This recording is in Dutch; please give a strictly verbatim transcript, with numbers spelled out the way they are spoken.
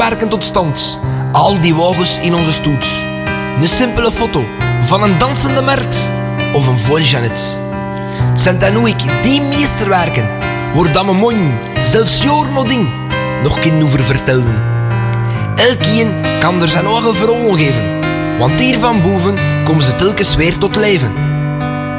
meesterwerken tot stand. Al die wagens in onze stoet. Een simpele foto van een dansende Mert of een vol Jeannette. Het zijn dan ook die meesterwerken waar dat mijn mon, zelfs Jornoding, nog kan over vertellen. Elkeen kan er zijn eigen verhaal geven, want hier van boven komen ze telkens weer tot leven.